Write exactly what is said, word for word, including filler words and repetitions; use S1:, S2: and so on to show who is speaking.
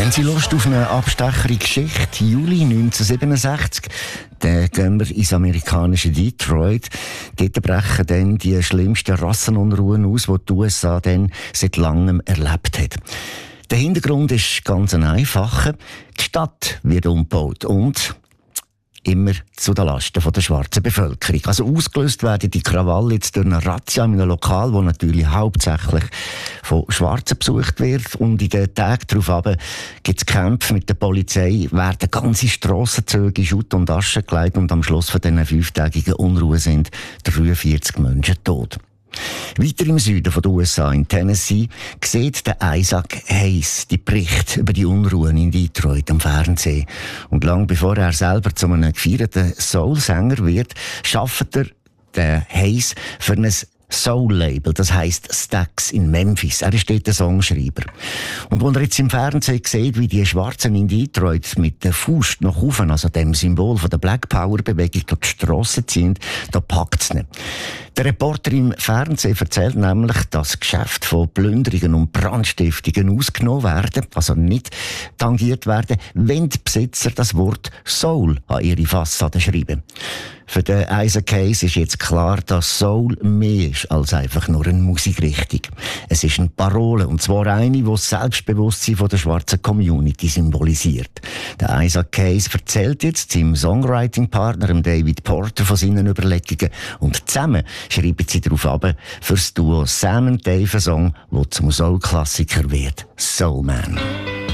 S1: Haben Sie Lust auf eine Abstecher in Geschichte? Juli neunzehnhundertsiebenundsechzig, dann gehen wir ins amerikanische Detroit. Dort brechen dann die schlimmsten Rassenunruhen aus, die die U S A dann seit langem erlebt hat. Der Hintergrund ist ganz ein einfacher. Die Stadt wird umgebaut und immer zu den Lasten der schwarzen Bevölkerung. Also ausgelöst werden die Krawalle jetzt durch eine Razzia in einem Lokal, das natürlich hauptsächlich von Schwarzen besucht wird. Und in den Tagen darauf gibt es Kämpfe mit der Polizei, werden ganze Strassenzüge in Schutt und Asche gelegt und am Schluss von diesen fünftägigen Unruhen sind dreiundvierzig Menschen tot. Weiter im Süden der U S A, in Tennessee, sieht der Isaac Hayes die Berichte über die Unruhen in Detroit am Fernsehen. Und lang bevor er selber zu einem gefeierten Soul-Sänger wird, schafft er, den Hayes, für ein Soul-Label, das heisst Stax in Memphis. Er ist dort der Songschreiber. Und wenn er jetzt im Fernsehen sieht, wie die Schwarzen in Detroit mit der Faust nach oben, also dem Symbol von der Black Power-Bewegung, durch die Strasse ziehen, da packt es nicht. Der Reporter im Fernsehen erzählt nämlich, dass Geschäfte von Plünderungen und Brandstiftungen ausgenommen werden, also nicht tangiert werden, wenn die Besitzer das Wort Soul an ihre Fassade schreiben. Für den Isaac Hayes ist jetzt klar, dass Soul mehr ist als einfach nur eine Musikrichtung. Es ist eine Parole, und zwar eine, die das Selbstbewusstsein der schwarzen Community symbolisiert. Der Isaac Hayes erzählt jetzt seinem Songwriting-Partner David Porter von seinen Überlegungen und zusammen schreiben sie darauf ab für das Duo Sam und Dave einen Song, der zum Soul-Klassiker wird, Soul Man.